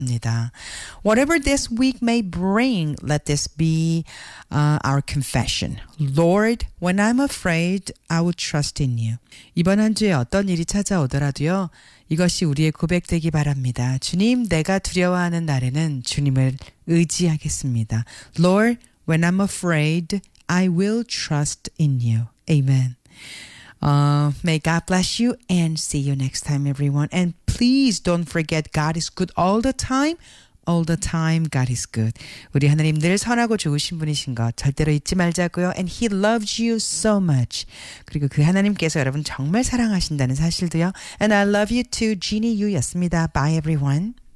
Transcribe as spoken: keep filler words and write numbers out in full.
입니다. Whatever this week may bring, let this be uh, our confession. Lord, when I'm afraid, I will trust in you. 이번 한 주에 어떤 일이 찾아오더라도요. 이것이 우리의 고백되기 바랍니다. 주님, 내가 두려워하는 날에는 주님을 의지하겠습니다. Lord, when I'm afraid, I will trust in you. Amen. Uh, may God bless you and see you next time, everyone. And please don't forget God is good all the time. All the time God is good. 우리 하나님 늘 선하고 좋으신 분이신 것 절대로 잊지 말자고요. And He loves you so much. 그리고 그 하나님께서 여러분 정말 사랑하신다는 사실도요. And I love you too. Jeannie Yu였습니다. Bye everyone.